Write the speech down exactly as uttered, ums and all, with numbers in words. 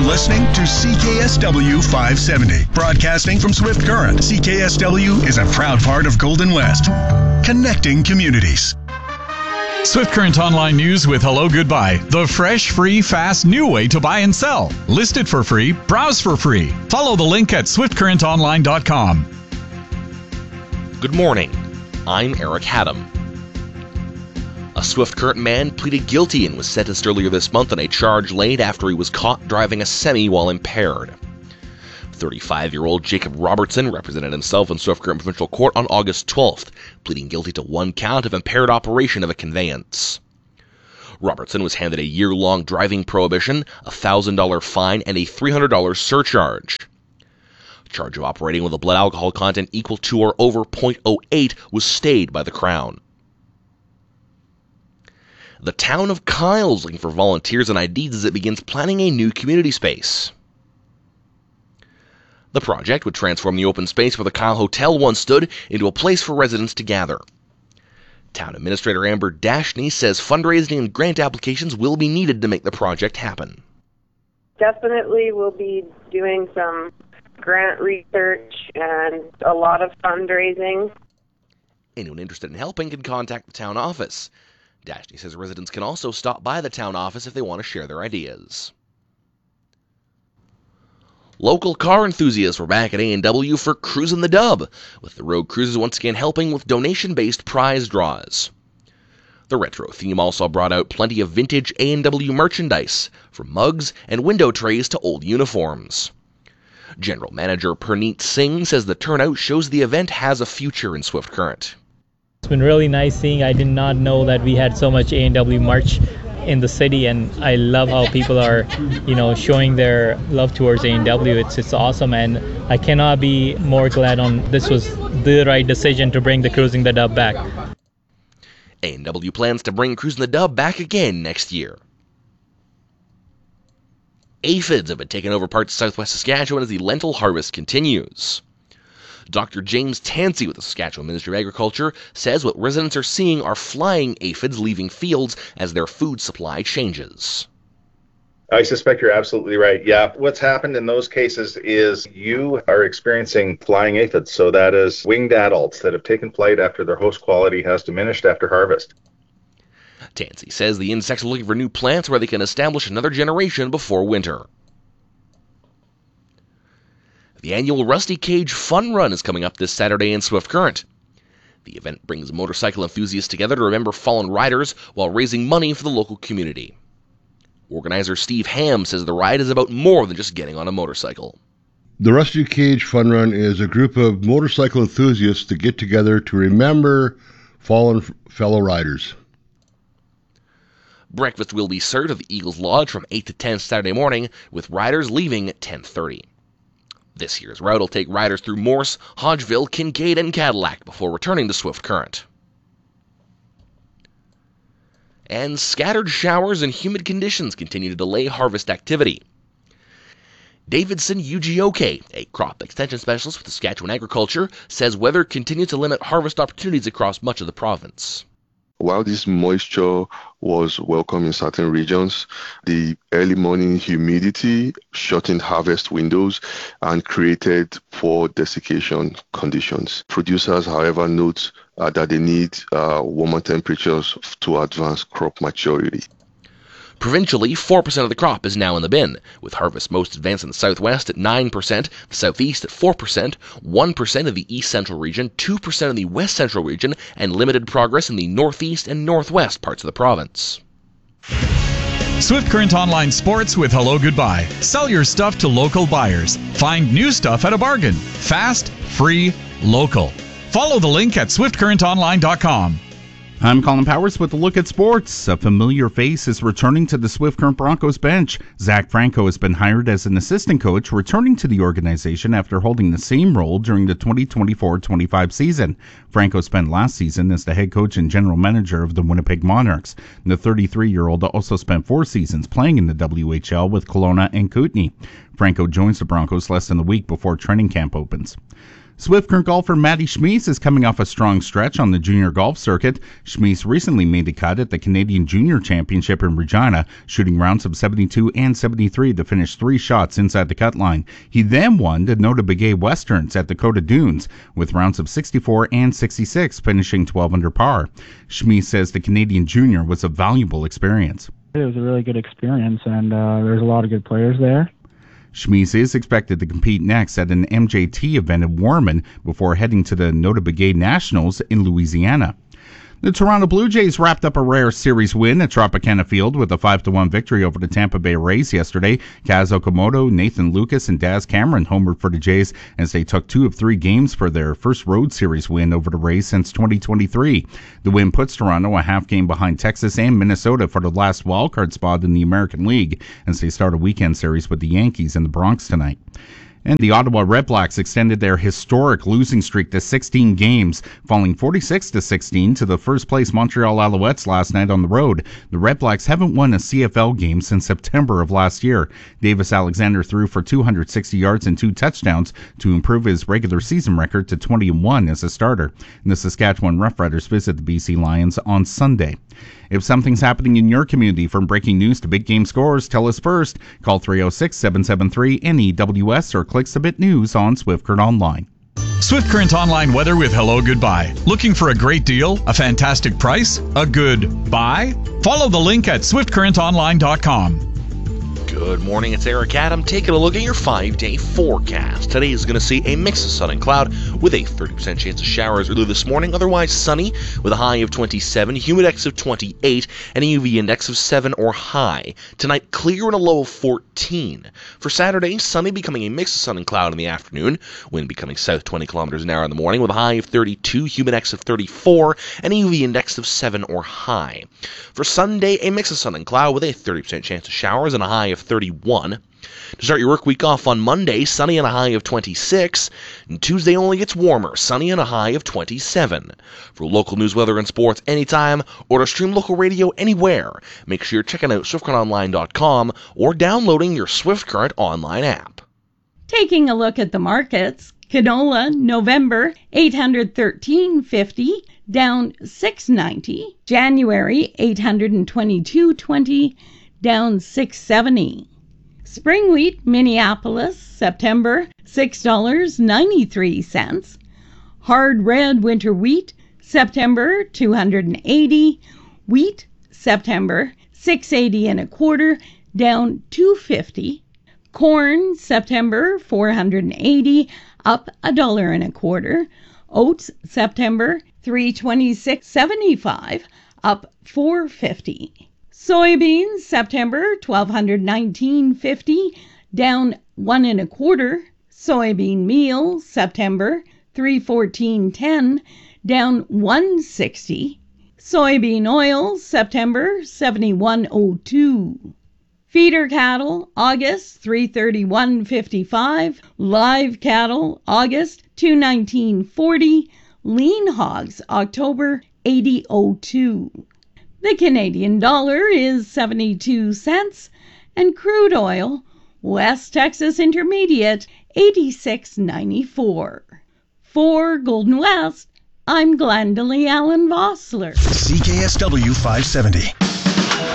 listening to C K S W five seventy. Broadcasting from Swift Current, C K S W is a proud part of Golden West. Connecting communities. Swift Current Online News with Hello Goodbye. The fresh, free, fast, new way to buy and sell. List it for free. Browse for free. Follow the link at swift current online dot com. Good morning. I'm Eric Haddam. A Swift Current man pleaded guilty and was sentenced earlier this month on a charge laid after he was caught driving a semi while impaired. thirty-five-year-old Jacob Robertson represented himself in Swift Current Provincial Court on August twelfth, pleading guilty to one count of impaired operation of a conveyance. Robertson was handed a year-long driving prohibition, a one thousand dollars fine, and a three hundred dollars surcharge. Charge of operating with a blood alcohol content equal to or over zero point zero eight was stayed by the Crown. The town of Kyle is looking for volunteers and I Ds as it begins planning a new community space. The project would transform the open space where the Kyle Hotel once stood into a place for residents to gather. Town Administrator Amber Dashney says fundraising and grant applications will be needed to make the project happen. Definitely we'll be doing some grant research and a lot of fundraising. Anyone interested in helping can contact the town office. Dashney says residents can also stop by the town office if they want to share their ideas. Local car enthusiasts were back at A and W for Cruisin' the Dub, with the road cruises once again helping with donation-based prize draws. The retro theme also brought out plenty of vintage A and W merchandise, from mugs and window trays to old uniforms. General Manager Perneet Singh says the turnout shows the event has a future in Swift Current. It's been really nice seeing. I did not know that we had so much A and W merch in the city, and I love how people are, you know, showing their love towards A and W. It's it's awesome, and I cannot be more glad on this was the right decision to bring the Cruising the Dub back. A and W plans to bring Cruising the Dub back again next year. Aphids have been taking over parts of southwest Saskatchewan as the lentil harvest continues. Doctor James Tansey with the Saskatchewan Ministry of Agriculture says what residents are seeing are flying aphids leaving fields as their food supply changes. I suspect you're absolutely right. Yeah, what's happened in those cases is you are experiencing flying aphids. So that is winged adults that have taken flight after their host quality has diminished after harvest. Tansey says the insects are looking for new plants where they can establish another generation before winter. The annual Rusty Cage Fun Run is coming up this Saturday in Swift Current. The event brings motorcycle enthusiasts together to remember fallen riders while raising money for the local community. Organizer Steve Ham says the ride is about more than just getting on a motorcycle. The Rusty Cage Fun Run is a group of motorcycle enthusiasts to get together to remember fallen fellow riders. Breakfast will be served at the Eagles Lodge from eight to ten Saturday morning, with riders leaving at ten thirty. This year's route will take riders through Morse, Hodgeville, Kincaid, and Cadillac before returning to Swift Current. And scattered showers and humid conditions continue to delay harvest activity. Davidson Ugioke, a crop extension specialist with Saskatchewan Agriculture, says weather continues to limit harvest opportunities across much of the province. While this moisture was welcome in certain regions, the early morning humidity shortened harvest windows and created poor desiccation conditions. Producers, however, note uh, that they need uh, warmer temperatures to advance crop maturity. Provincially, four percent of the crop is now in the bin, with harvest most advanced in the southwest at nine percent, the southeast at four percent, one percent in the east central region, two percent in the west central region, and limited progress in the northeast and northwest parts of the province. Swift Current Online Sports with Hello Goodbye. Sell your stuff to local buyers. Find new stuff at a bargain. Fast, free, local. Follow the link at swift current online dot com. I'm Colin Powers with a look at sports. A familiar face is returning to the Swift Current Broncos bench. Zach Franco has been hired as an assistant coach, returning to the organization after holding the same role during the twenty twenty-four twenty-five season. Franco spent last season as the head coach and general manager of the Winnipeg Monarchs. The thirty-three-year-old also spent four seasons playing in the W H L with Kelowna and Kootenay. Franco joins the Broncos less than a week before training camp opens. Swift Current golfer Matty Schmies is coming off a strong stretch on the junior golf circuit. Schmies recently made the cut at the Canadian Junior Championship in Regina, shooting rounds of seventy-two and seventy-three to finish three shots inside the cut line. He then won the Nota Begay Westerns at Dakota Dunes, with rounds of sixty-four and sixty-six, finishing twelve under par. Schmies says the Canadian Junior was a valuable experience. It was a really good experience, and uh, there's a lot of good players there. Schmies is expected to compete next at an M J T event in Warman before heading to the Nota Begay Nationals in Louisiana. The Toronto Blue Jays wrapped up a rare series win at Tropicana Field with a five to one victory over the Tampa Bay Rays yesterday. Kaz Okamoto, Nathan Lucas, and Daz Cameron homered for the Jays as they took two of three games for their first road series win over the Rays since twenty twenty-three. The win puts Toronto a half game behind Texas and Minnesota for the last wildcard spot in the American League as they start a weekend series with the Yankees in the Bronx tonight. And the Ottawa Redblacks extended their historic losing streak to sixteen games, falling forty-six to sixteen to the first-place Montreal Alouettes last night on the road. The Redblacks haven't won a C F L game since September of last year. Davis Alexander threw for two hundred sixty yards and two touchdowns to improve his regular season record to twenty and one as a starter. And the Saskatchewan Roughriders visit the B C Lions on Sunday. If something's happening in your community, from breaking news to big game scores, tell us first. Call three oh six, seven seven three, N E W S or click Submit News on Swift Current Online. Swift Current Online weather with Hello Goodbye. Looking for a great deal, a fantastic price, a good buy? Follow the link at swift current online dot com. Good morning, it's Eric Adam taking a look at your five-day forecast. Today is going to see a mix of sun and cloud with a thirty percent chance of showers early this morning, otherwise sunny with a high of twenty-seven, humidex of twenty-eight, and a U V index of seven or high. Tonight, clear and a low of fourteen. For Saturday, sunny becoming a mix of sun and cloud in the afternoon, wind becoming south twenty kilometers an hour in the morning with a high of thirty-two, humidex of thirty-four, and a U V index of seven or high. For Sunday, a mix of sun and cloud with a thirty percent chance of showers and a high of thirty-one. To start your work week off on Monday, sunny and a high of twenty-six. And Tuesday only gets warmer, sunny and a high of twenty-seven. For local news, weather, and sports anytime, or to stream local radio anywhere, make sure you're checking out swift current online dot com or downloading your Swift Current online app. Taking a look at the markets, canola, November, eight hundred thirteen fifty, down six ninety. January, eight hundred twenty-two twenty, down six seventy. Spring wheat, Minneapolis, September, six dollars and ninety-three cents. Hard red winter wheat, September, two hundred eighty. Wheat, September, six eighty and a quarter, down two fifty. Corn, September, four hundred eighty, up a dollar and a quarter. Oats, September, three twenty-six seventy-five, up four fifty. Soybeans, September, twelve nineteen fifty, down one and a quarter. Soybean meal, September, three fourteen ten, down one sixty. Soybean oil, September, seventy-one oh two. Feeder cattle, August, three thirty-one fifty-five. Live cattle, August, two nineteen forty. Lean hogs, October, eighty oh two. The Canadian dollar is seventy-two cents, and crude oil, West Texas Intermediate, eighty-six ninety-four. For Golden West, I'm Glendalee Allen Vossler. C K S W five seventy.